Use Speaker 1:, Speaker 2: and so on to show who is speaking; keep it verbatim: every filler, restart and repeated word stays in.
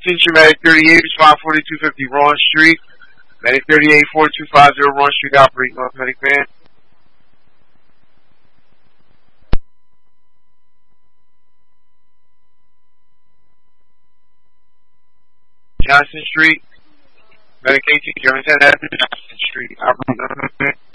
Speaker 1: Attention, Medic thirty-eight, respond forty-two fifty Ron Street. Medic thirty-eight, forty-two fifty Ron Street, operate North Medic Van. Johnson Street. Medic eighteen, Johnson Avenue, Johnson Street, operate North Medic Van.